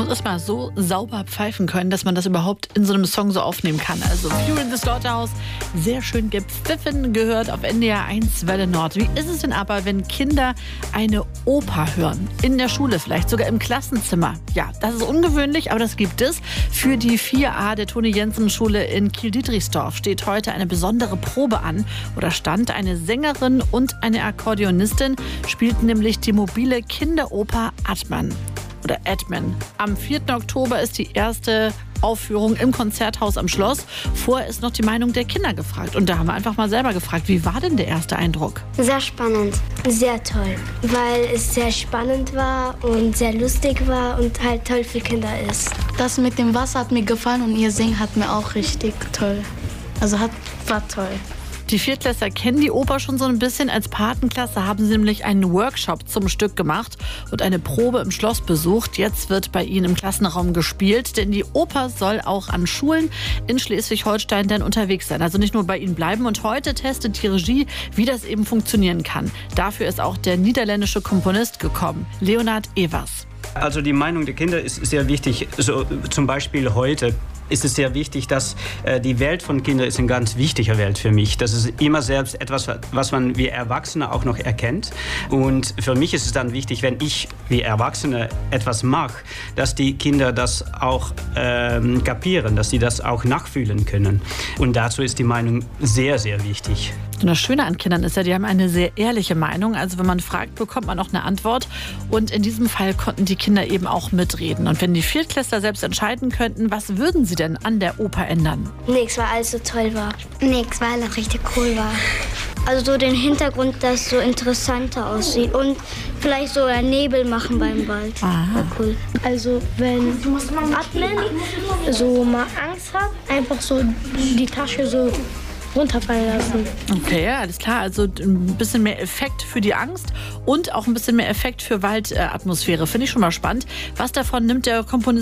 erstmal so sauber pfeifen können, dass man das überhaupt in so einem Song so aufnehmen kann. Also Fury in the Slaughterhouse, sehr schön gepfiffen, gehört auf NDR 1 Welle Nord. Wie ist es denn aber, wenn Kinder eine Oper hören? In der Schule vielleicht, sogar im Klassenzimmer. Ja, das ist ungewöhnlich, aber das gibt es. Für die 4a der Toni-Jensen-Schule in Kiel-Dietrichsdorf steht heute eine besondere Probe an. Oder stand eine Sängerin und eine Akkordeonistin, spielten nämlich die mobile Kinderoper Atman. Oder Edman. Am 4. Oktober ist die erste Aufführung im Konzerthaus am Schloss. Vorher ist noch die Meinung der Kinder gefragt. Und da haben wir einfach mal selber gefragt, wie war denn der erste Eindruck? Sehr spannend. Sehr toll, weil es sehr spannend war und sehr lustig war und halt toll für Kinder ist. Das mit dem Wasser hat mir gefallen und ihr Singen hat mir auch richtig toll. War toll. Die Viertklässler kennen die Oper schon so ein bisschen. Als Patenklasse haben sie nämlich einen Workshop zum Stück gemacht und eine Probe im Schloss besucht. Jetzt wird bei ihnen im Klassenraum gespielt, denn die Oper soll auch an Schulen in Schleswig-Holstein dann unterwegs sein. Also nicht nur bei ihnen bleiben. Und heute testet die Regie, wie das eben funktionieren kann. Dafür ist auch der niederländische Komponist gekommen, Leonard Evers. Also die Meinung der Kinder ist sehr wichtig. So, zum Beispiel heute ist es sehr wichtig, dass die Welt von Kindern ist eine ganz wichtige Welt für mich. Das ist immer selbst etwas, was man wie Erwachsene auch noch erkennt. Und für mich ist es dann wichtig, wenn ich wie Erwachsene etwas mache, dass die Kinder das auch kapieren, dass sie das auch nachfühlen können. Und dazu ist die Meinung sehr, sehr wichtig. Und das Schöne an Kindern ist ja, die haben eine sehr ehrliche Meinung. Also wenn man fragt, bekommt man auch eine Antwort. Und in diesem Fall konnten die Kinder eben auch mitreden. Und wenn die Viertklässler selbst entscheiden könnten, was würden sie denn an der Oper ändern? Nix, weil alles so toll war. Nix, weil es richtig cool war. Also so den Hintergrund, dass es so interessanter aussieht. Und vielleicht so einen Nebel machen beim Wald. Aha. Cool. Also wenn Atmen so mal Angst hat, einfach so die Tasche so runterfallen lassen. Okay, alles klar. Also ein bisschen mehr Effekt für die Angst und auch ein bisschen mehr Effekt für Waldatmosphäre. Finde ich schon mal spannend. Was davon nimmt der Komponist